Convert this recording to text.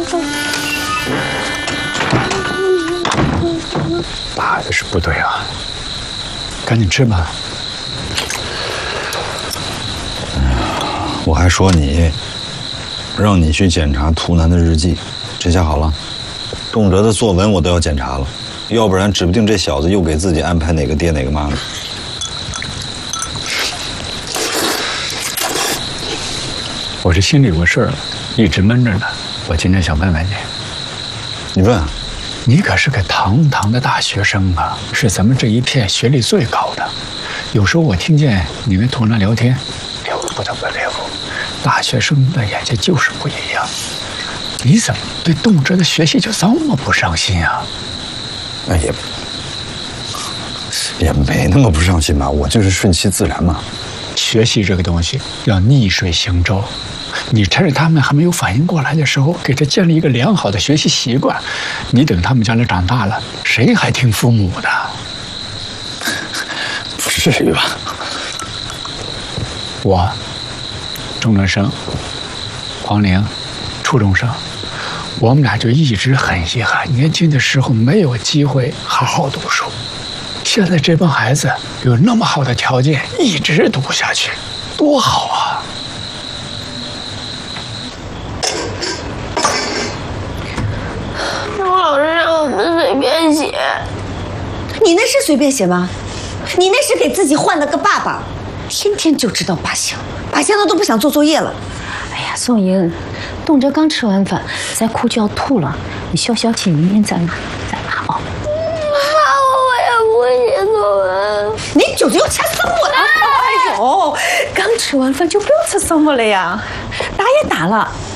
爸的是不对啊，赶紧吃吧。 我还说你，让你去检查图南的日记，这下好了，动辄的作文我都要检查了，要不然指不定这小子又给自己安排哪个爹哪个妈呢。 我这心里有个事儿，一直闷着呢。我今天想问问你， 你问啊？ 你可是个堂堂的大学生啊，是咱们这一片学历最高的。有时候我听见你跟图南聊天，哎呦，不得不佩服，大学生的眼界就是不一样。你怎么对动辄的学习就这么不上心啊？ 那也没那么不上心吧，我就是顺其自然嘛。 学习这个东西要逆水行舟，你趁着他们还没有反应过来的时候，给他建立一个良好的学习习惯。你等他们将来长大了，谁还听父母的？ 不至于吧？ 我，中专生，黄玲，初中生，我们俩就一直很遗憾，年轻的时候没有机会好好读书。现在这帮孩子有那么好的条件，一直读下去，多好啊！ 我老师让我们随便写。 你那是随便写吗？你那是给自己换了个爸爸，天天就知道拔香，拔香的都不想做作业了。 哎呀，宋英，动辄刚吃完饭，再哭就要吐了。你消消气，明天再拿啊。 我也不会写作文。 你舅舅要掐死我了！ 哎呦，刚吃完饭就不要吃什么了呀？打也打了，